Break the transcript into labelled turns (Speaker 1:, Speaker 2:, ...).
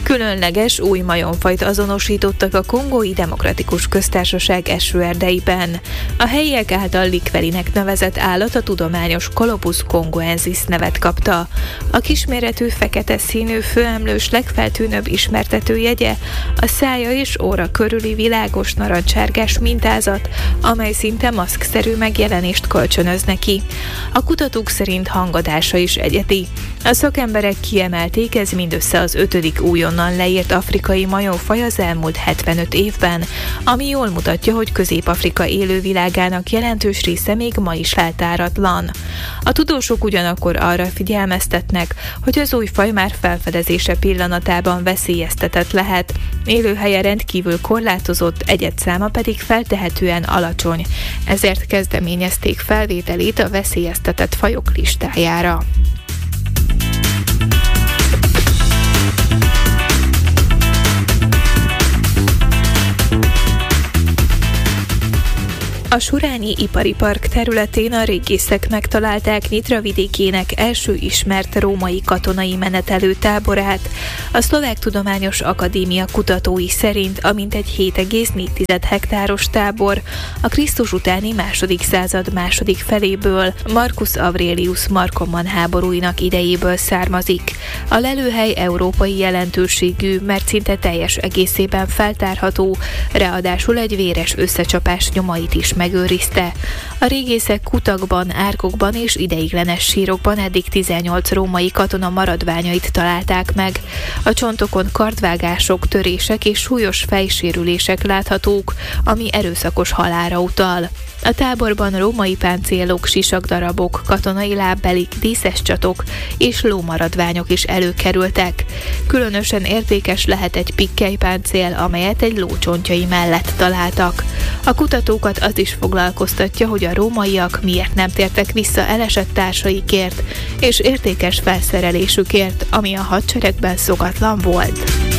Speaker 1: Különleges új majomfajt azonosítottak a Kongói Demokratikus Köztársaság esőerdeiben. A helyiek által likverinek nevezett állat a tudományos Colobus congoensis nevet kapta. A kisméretű fekete színű főemlős legfeltűnőbb ismertetőjegye a szája és óra körüli világos narancsárgás mintázat, amely szinte maszkszerű megjelenést kölcsönöz neki. A kutatók szerint hangadása is egyedi. A szakemberek kiemelték, ez mindössze az 5. újonnan leírt afrikai majomfaj az elmúlt 75 évben, ami jól mutatja, hogy Közép-Afrika élővilágának jelentős része még ma is feltáratlan. A tudósok ugyanakkor arra figyelmeztetnek, hogy az új faj már felfedezése pillanatában veszélyeztetett lehet. Élőhelye rendkívül korlátozott, egyedszáma pedig feltehetően alacsony, ezért kezdeményezték felvételét a veszélyeztetett fajok listájára. A Surányi Ipari Park területén a régészek megtalálták Nyitra vidékének első ismert római katonai menetelő táborát. A Szlovák Tudományos Akadémia kutatói szerint a mintegy 7,4 hektáros tábor a Krisztus utáni II. Század második feléből, Marcus Aurelius Marcomann háborúinak idejéből származik. A lelőhely európai jelentőségű, mert szinte teljes egészében feltárható, ráadásul egy véres összecsapás nyomait is megőrizte. A régészek kutakban, árkokban és ideiglenes sírokban eddig 18 római katona maradványait találták meg. A csontokon kardvágások, törések és súlyos fejsérülések láthatók, ami erőszakos halálra utal. A táborban római páncélok, sisakdarabok, katonai lábbelik, díszes csatok és lómaradványok is előkerültek. Különösen értékes lehet egy pikkelypáncél, amelyet egy ló csontjai mellett találtak. A kutatókat az is foglalkoztatja, hogy a rómaiak miért nem tértek vissza elesett társaikért és értékes felszerelésükért, ami a hadseregben szokatlan volt.